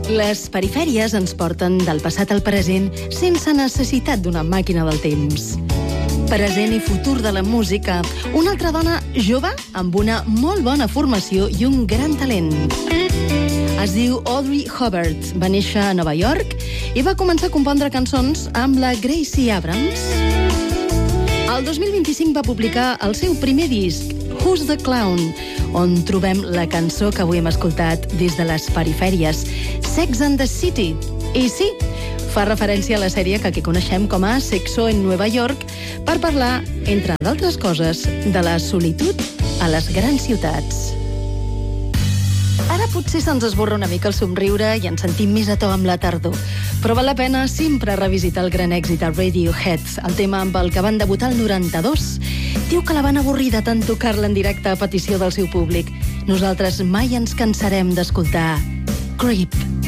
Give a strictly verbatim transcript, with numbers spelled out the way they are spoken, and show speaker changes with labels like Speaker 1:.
Speaker 1: Les perifèries ens porten del passat al present sense necessitat d'una màquina del temps. Present i futur de la música, una altra dona jove amb una molt bona formació i un gran talent. Es diu Audrey Hubbard, va néixer a Nova York i va començar a compondre cançons amb la Gracie Abrams. El dos mil vint-i-cinc va publicar el seu primer disc, Who's the Clown?, on trobem la cançó que avui hem escoltat des de les perifèries, Sex and the City. I sí, fa referència a la sèrie que aquí coneixem com a Sexo en Nueva York per parlar, entre d'altres coses, de la solitud a les grans ciutats. Ara potser se'ns esborra una mica el somriure i ens sentim més a to amb la tardor, però val la pena sempre revisitar el gran èxit de Radiohead, el tema amb el que van debutar el noranta-dos. Diu que la van avorrir de tant tocar-la en directe a petició del seu públic. Nosaltres mai ens cansarem d'escoltar Creep.